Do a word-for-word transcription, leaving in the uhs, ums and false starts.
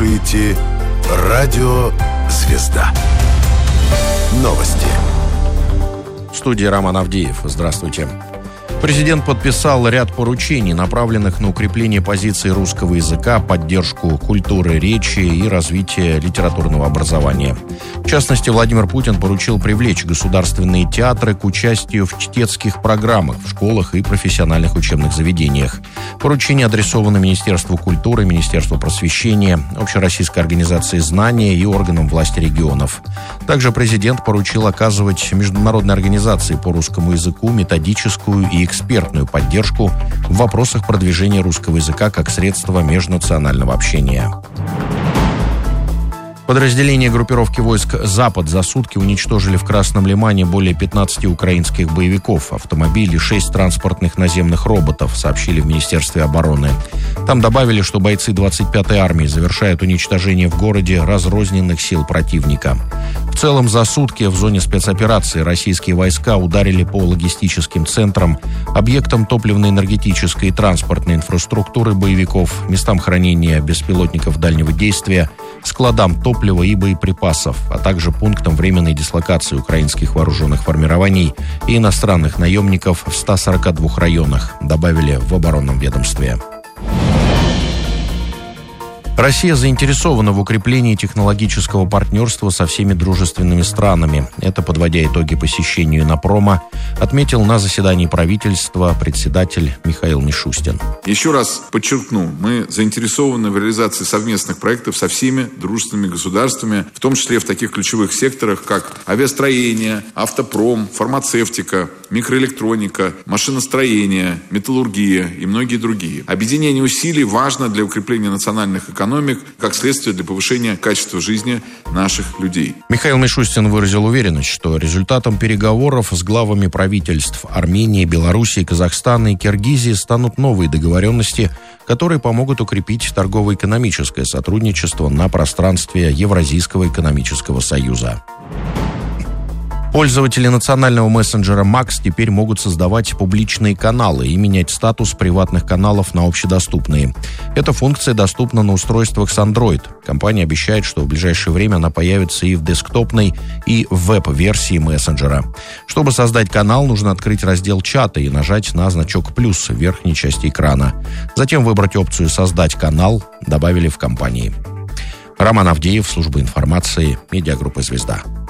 слушаете «Радио Звезда». Новости. В студии Роман Авдеев. Здравствуйте. Президент подписал ряд поручений, направленных на укрепление позиций русского языка, поддержку культуры речи и развитие литературного образования. В частности, Владимир Путин поручил привлечь государственные театры к участию в чтецких программах в школах и профессиональных учебных заведениях. Поручения адресованы Министерству культуры, Министерству просвещения, Общероссийской организации знания и органам власти регионов. Также президент поручил оказывать международной организации по русскому языку методическую и экспертную поддержку в вопросах продвижения русского языка как средства межнационального общения. Подразделения группировки войск «Запад» за сутки уничтожили в Красном Лимане более пятнадцати украинских боевиков, автомобили, шесть транспортных наземных роботов, сообщили в Министерстве обороны. Там добавили, что бойцы двадцать пятой армии завершают уничтожение в городе разрозненных сил противника. В целом за сутки в зоне спецоперации российские войска ударили по логистическим центрам, объектам топливно-энергетической и транспортной инфраструктуры боевиков, местам хранения беспилотников дальнего действия, складам топлива и боеприпасов, а также пунктам временной дислокации украинских вооруженных формирований и иностранных наемников в ста сорока двух районах, добавили в оборонном ведомстве. Россия заинтересована в укреплении технологического партнерства со всеми дружественными странами. Это, подводя итоги посещению Иннопрома, отметил на заседании правительства председатель Михаил Мишустин. Еще раз подчеркну, мы заинтересованы в реализации совместных проектов со всеми дружественными государствами, в том числе в таких ключевых секторах, как авиастроение, автопром, фармацевтика, микроэлектроника, машиностроение, металлургия и многие другие. Объединение усилий важно для укрепления национальных экономик, экономик, как следствие для повышения качества жизни наших людей. Михаил Мишустин выразил уверенность, что результатом переговоров с главами правительств Армении, Белоруссии, Казахстана и Киргизии станут новые договоренности, которые помогут укрепить торгово-экономическое сотрудничество на пространстве Евразийского экономического союза. Пользователи национального мессенджера Макс теперь могут создавать публичные каналы и менять статус приватных каналов на общедоступные. Эта функция доступна на устройствах с Android. Компания обещает, что в ближайшее время она появится и в десктопной, и в веб-версии мессенджера. Чтобы создать канал, нужно открыть раздел чата и нажать на значок «плюс» в верхней части экрана. Затем выбрать опцию «Создать канал», добавили в компании. Роман Авдеев, служба информации, медиагруппа «Звезда».